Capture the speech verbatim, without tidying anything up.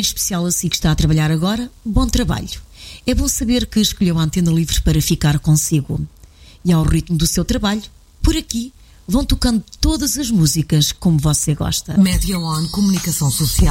em especial a si que está a trabalhar agora, bom trabalho. É bom saber que escolheu a Antena Livre para ficar consigo. E ao ritmo do seu trabalho, por aqui, vão tocando todas as músicas como você gosta. Média On Comunicação Social.